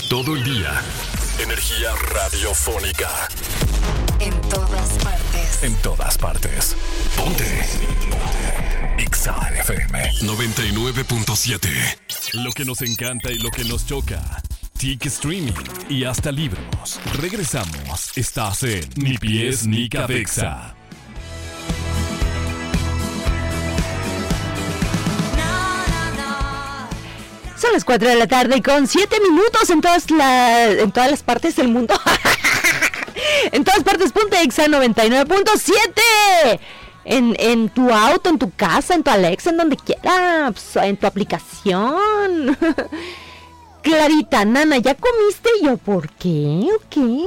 Todo el día. Energía radiofónica. En todas partes. En todas partes. Ponte. Exa FM 99.7. Lo que nos encanta y lo que nos choca. TIC Streaming y hasta libros. Regresamos. Estás en Ni Pies ni Cabeza. Son las 4 de la tarde con 7 minutos en todas las partes del mundo. En todas partes, ponte Exa 99.7. En tu auto, en tu casa, en tu Alexa, en donde quieras, en tu aplicación. Clarita, Nana, ¿ya comiste? Y yo, ¿por qué? ¿O qué?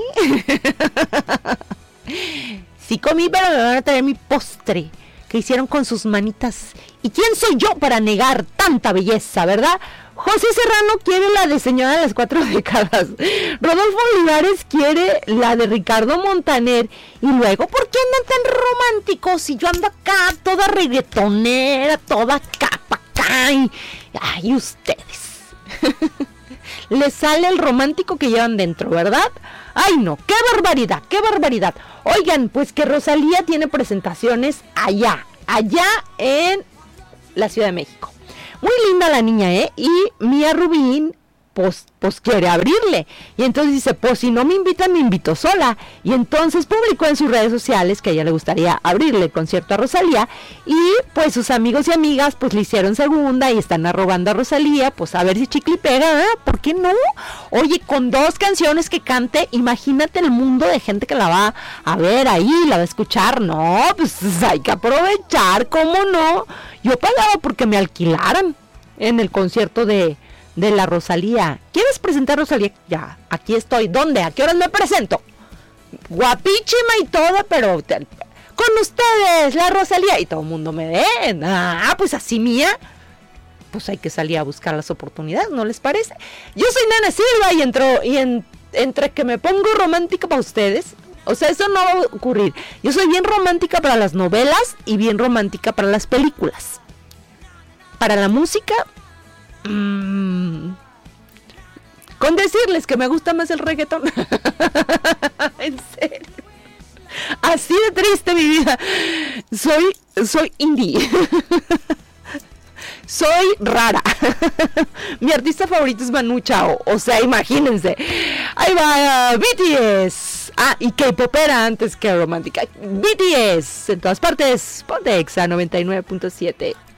Sí comí, pero me van a traer mi postre que hicieron con sus manitas. ¿Y quién soy yo para negar tanta belleza, verdad? José Serrano quiere la de Señora de las 4 décadas. Rodolfo Olivares quiere la de Ricardo Montaner. Y luego, ¿por qué andan tan románticos? Si yo ando acá toda reggaetonera, toda capa acá. Ay, ustedes. Les sale el romántico que llevan dentro, ¿verdad? Ay, no, qué barbaridad, qué barbaridad. Oigan, pues que Rosalía tiene presentaciones allá en la Ciudad de México. Muy linda la niña, ¿eh? Y Mía Rubín, pues quiere abrirle. Y entonces dice, pues si no me invitan, me invito sola. Y entonces publicó en sus redes sociales que a ella le gustaría abrirle el concierto a Rosalía. Y pues sus amigos y amigas, pues le hicieron segunda y están arrobando a Rosalía. Pues a ver si chicle y pega, ¿eh? ¿Por qué no? Oye, con 2 canciones que cante, imagínate el mundo de gente que la va a ver ahí, la va a escuchar. No, pues hay que aprovechar, ¿cómo no? Yo pagaba porque me alquilaran en el concierto de la Rosalía. ¿Quieres presentar a Rosalía? Ya, aquí estoy. ¿Dónde? ¿A qué horas me presento? Guapísima y toda, pero con ustedes, la Rosalía. Y todo el mundo me ve. Ah, pues así Mía. Pues hay que salir a buscar las oportunidades, ¿no les parece? Yo soy Nana Silva y entre que me pongo romántica para ustedes, o sea, eso no va a ocurrir. Yo soy bien romántica para las novelas y bien romántica para las películas. Para la música, con decirles que me gusta más el reggaetón. En serio. Así de triste mi vida. Soy indie. Soy rara. Mi artista favorito es Manu Chao. O sea, imagínense. Ahí va BTS. Ah, y K-popera antes que romántica. BTS. En todas partes. Ponte Exa 99.7.